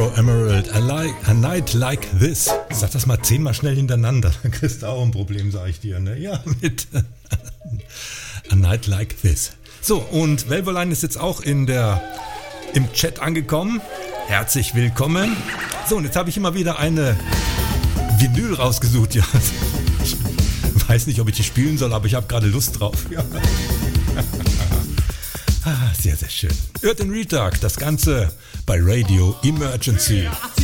Sparrow Emerald, a night like this. Sag das mal 10-mal schnell hintereinander, dann kriegst du auch ein Problem, sag ich dir. Ne? Ja, mit A Night Like This. So, und Velvoline ist jetzt auch im Chat angekommen. Herzlich willkommen. So, und jetzt habe ich immer wieder eine Vinyl rausgesucht. Ja. Ich weiß nicht, ob ich die spielen soll, aber ich habe gerade Lust drauf. Ja. Sehr, sehr schön. Hört den Retag, das Ganze bei Radio Emergency.